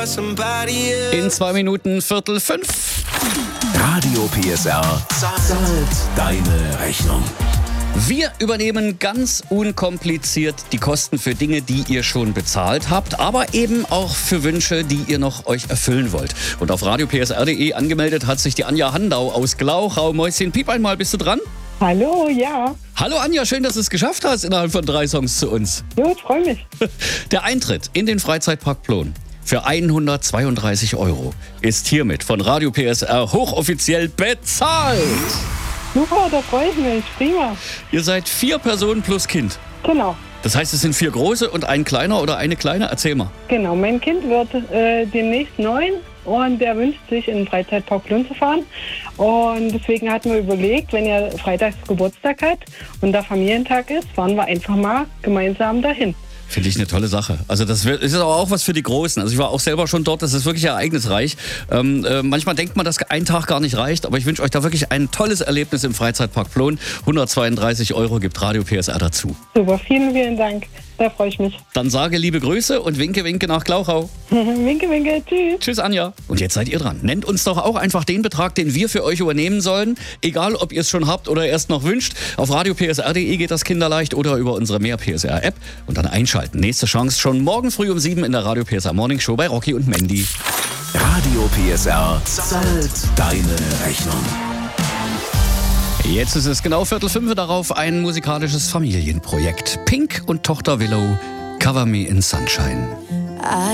In 2 Minuten 4:45. Radio PSR zahlt deine Rechnung. Wir übernehmen ganz unkompliziert die Kosten für Dinge, die ihr schon bezahlt habt, aber eben auch für Wünsche, die ihr noch euch erfüllen wollt. Und auf radiopsr.de angemeldet hat sich die Anja Handau aus Glauchau. Mäuschen, piep einmal, bist du dran? Hallo, ja. Hallo Anja, schön, dass du es geschafft hast innerhalb von 3 Songs zu uns. Jo, ich freue mich. Der Eintritt in den Freizeitpark Plon für 132 € ist hiermit von Radio PSR hochoffiziell bezahlt. Super, da freue ich mich. Prima. Ihr seid 4 Personen plus Kind. Genau. Das heißt, es sind 4 große und ein kleiner oder eine kleine? Erzähl mal. Genau, mein Kind wird demnächst 9 und der wünscht sich in den Freizeitpark Plön zu fahren. Und deswegen hatten wir überlegt, wenn er freitags Geburtstag hat und da Familientag ist, fahren wir einfach mal gemeinsam dahin. Finde ich eine tolle Sache. Also das ist aber auch was für die Großen. Also ich war auch selber schon dort, das ist wirklich ereignisreich. Manchmal denkt man, dass ein Tag gar nicht reicht, aber ich wünsche euch da wirklich ein tolles Erlebnis im Freizeitpark Plon. 132 € gibt Radio PSR dazu. Super, vielen, vielen Dank. Da freue ich mich. Dann sage liebe Grüße und winke, winke nach Glauchau. Winke, winke, tschüss. Tschüss Anja. Und jetzt seid ihr dran. Nennt uns doch auch einfach den Betrag, den wir für euch übernehmen sollen. Egal, ob ihr es schon habt oder erst noch wünscht. Auf radiopsr.de geht das kinderleicht oder über unsere Mehr PSR App. Und dann einschalten. Nächste Chance schon morgen früh um 7 in der Radio PSR Morning Show bei Rocky und Mandy. Radio PSR zahlt deine Rechnung. Jetzt ist es genau 4:45, darauf ein musikalisches Familienprojekt. Pink und Tochter Willow, Cover Me in Sunshine.